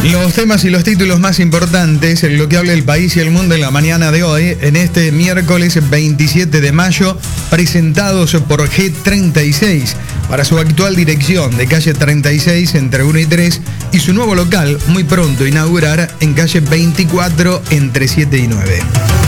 Los temas y los títulos más importantes, en lo que habla el país y el mundo en la mañana de hoy, en este miércoles 27 de mayo, presentados por G36 para su actual dirección de calle 36 entre 1 y 3 y su nuevo local muy pronto inaugurar en calle 24 entre 7 y 9.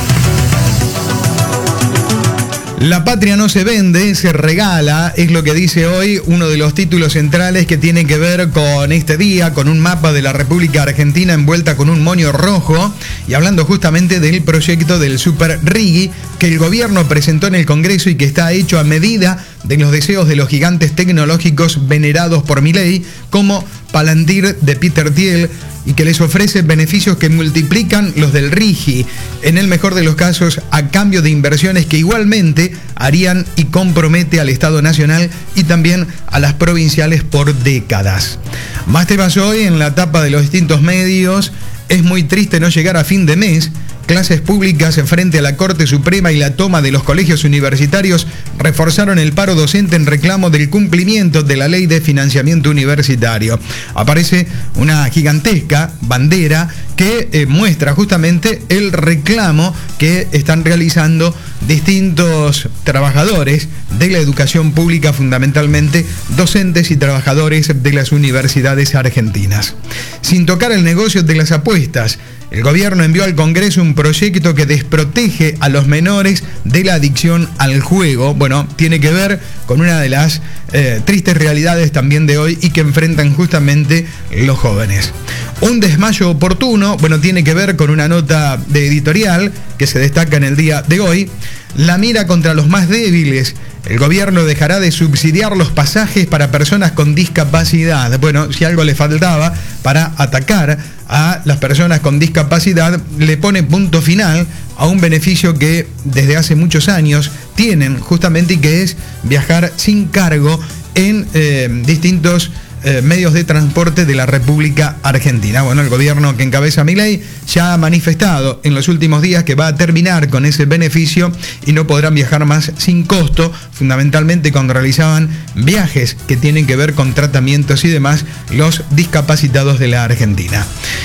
La patria no se vende, se regala, es lo que dice hoy uno de los títulos centrales que tiene que ver con este día, con un mapa de la República Argentina envuelta con un moño rojo y hablando justamente del proyecto del Super Riggi que el gobierno presentó en el Congreso y que está hecho a medida de los deseos de los gigantes tecnológicos venerados por Milei, como Palantir de Peter Thiel, y que les ofrece beneficios que multiplican los del Riggi, en el mejor de los casos a cambio de inversiones que igualmente harían y compromete al Estado Nacional y también a las provinciales por décadas. Más temas hoy en la tapa de los distintos medios. Es muy triste no llegar a fin de mes. Clases públicas frente a la Corte Suprema y la toma de los colegios universitarios reforzaron el paro docente en reclamo del cumplimiento de la Ley de Financiamiento Universitario. Aparece una gigantesca bandera que muestra justamente el reclamo que están realizando distintos trabajadores de la educación pública, fundamentalmente docentes y trabajadores de las universidades argentinas. Sin tocar el negocio de las apuestas, el gobierno envió al Congreso un proyecto que desprotege a los menores de la adicción al juego. Bueno, tiene que ver con una de las tristes realidades también de hoy y que enfrentan justamente los jóvenes. Un desmayo oportuno, bueno, tiene que ver con una nota de editorial que se destaca en el día de hoy. La mira contra los más débiles. El gobierno dejará de subsidiar los pasajes para personas con discapacidad. Bueno, si algo le faltaba para atacar a las personas con discapacidad, le pone punto final a un beneficio que desde hace muchos años tienen justamente y que es viajar sin cargo en distintos medios de transporte de la República Argentina. Bueno, el gobierno que encabeza Milei ya ha manifestado en los últimos días que va a terminar con ese beneficio y no podrán viajar más sin costo, fundamentalmente cuando realizaban viajes que tienen que ver con tratamientos y demás los discapacitados de la Argentina.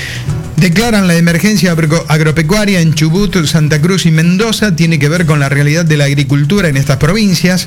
Declaran la emergencia agropecuaria en Chubut, Santa Cruz y Mendoza. Tiene que ver con la realidad de la agricultura en estas provincias.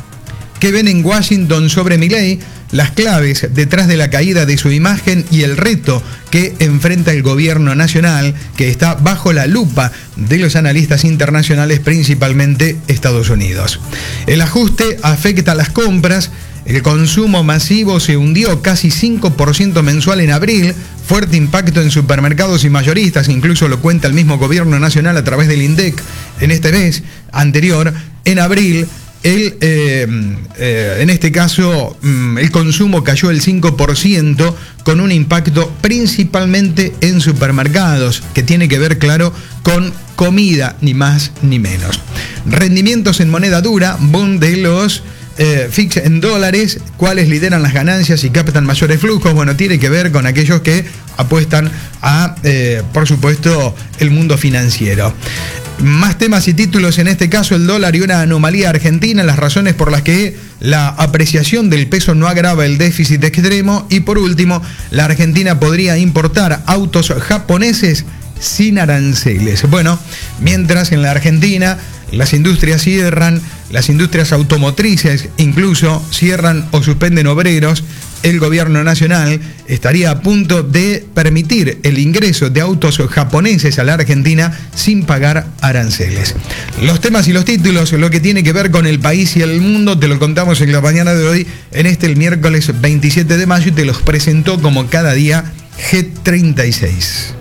¿Qué ven en Washington sobre Milei? Las claves detrás de la caída de su imagen y el reto que enfrenta el gobierno nacional, que está bajo la lupa de los analistas internacionales, principalmente Estados Unidos. El ajuste afecta a las compras. El consumo masivo se hundió casi 5% mensual en abril. Fuerte impacto en supermercados y mayoristas, incluso lo cuenta el mismo gobierno nacional a través del INDEC. En este mes anterior, en abril, en este caso, el consumo cayó el 5%, con un impacto principalmente en supermercados, que tiene que ver, claro, con comida, ni más ni menos. Rendimientos en moneda dura, boom de los fix en dólares. ¿Cuáles lideran las ganancias y captan mayores flujos? Bueno, tiene que ver con aquellos que apuestan a, por supuesto, el mundo financiero. Más temas y títulos, en este caso el dólar y una anomalía argentina, las razones por las que la apreciación del peso no agrava el déficit extremo. Y por último, la Argentina podría importar autos japoneses sin aranceles. Bueno, mientras en la Argentina las industrias cierran, las industrias automotrices incluso cierran o suspenden obreros, el gobierno nacional estaría a punto de permitir el ingreso de autos japoneses a la Argentina sin pagar aranceles. Los temas y los títulos, lo que tiene que ver con el país y el mundo, te lo contamos en la mañana de hoy, el miércoles 27 de mayo, y te los presentó como cada día G36.